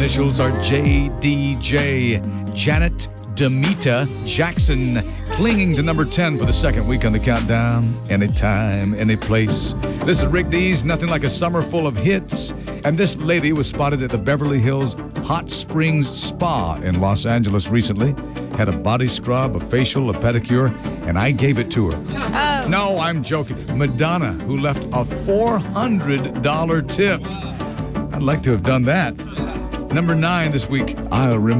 initials are JDJ, Janet Demita Jackson, clinging to number 10 for the second week on the countdown. Anytime, any place. This is Rick Dees, nothing like a summer full of hits. And this lady was spotted at the Beverly Hills Hot Springs Spa in Los Angeles recently. Had a body scrub, a facial, a pedicure, and I gave it to her. Oh. No, I'm joking. Madonna, who left a $400 tip. I'd like to have done that. Number 9 this week, I'll remember.